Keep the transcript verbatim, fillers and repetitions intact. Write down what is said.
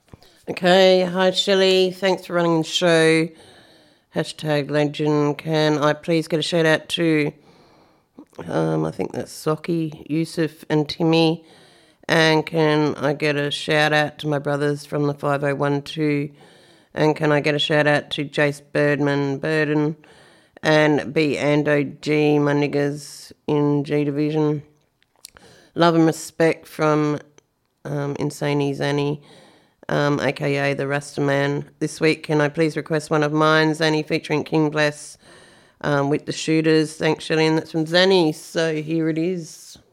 Okay, hi Shelley, thanks for running the show. Hashtag legend. Can I please get a shout out to, um, I think that's Socky, Yusuf and Timmy. And can I get a shout out to my brothers from the five oh one two? And can I get a shout out to Jace Birdman, Burden, and B Ando G, my niggas in G Division. Love and respect from um, Insane Zanny, um, aka the Rasta Man. This week, can I please request one of mine, Zanny featuring King Bless, um, with the Shooters. Thanks, Shelley, and that's from Zanny. So here it is.